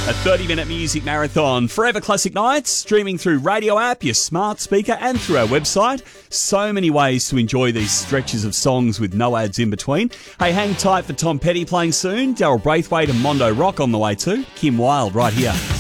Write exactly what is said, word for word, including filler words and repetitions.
A thirty-minute music marathon, Forever Classic Nights, streaming through radio app, your smart speaker, and through our website. So many ways to enjoy these stretches of songs with no ads in between. Hey, hang tight for Tom Petty playing soon. Daryl Braithwaite and Mondo Rock on the way too. Kim Wilde right here.